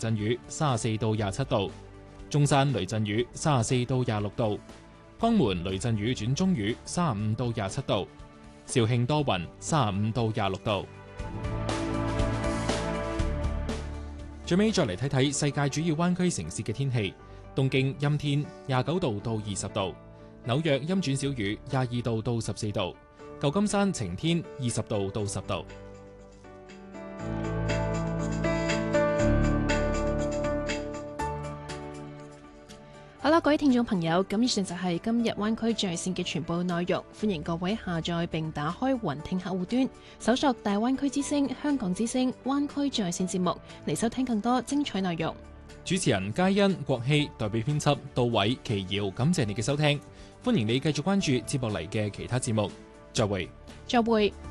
陣雨34到27度，中山雷陣雨34到26度，江門雷陣雨轉中雨35到27度，肇慶多雲35到26度。最尾再嚟睇睇世界主要灣區城市嘅天氣，東京陰天29度到20度，紐約陰轉小雨22度到14度，舊金山晴天20度到10度。 好啦，各位聽眾朋友，咁以上就係今日灣區在線嘅全部內容，歡迎各位下載並打開雲聽客戶端，搜索大灣區之聲、香港之聲、灣區在線節目嚟收聽更多精彩內容。 主持人嘉欣、國希，代表編輯杜偉、奇瑤，感謝你嘅收聽，歡迎你繼續關注接落嚟嘅其他節目，再會。 再會。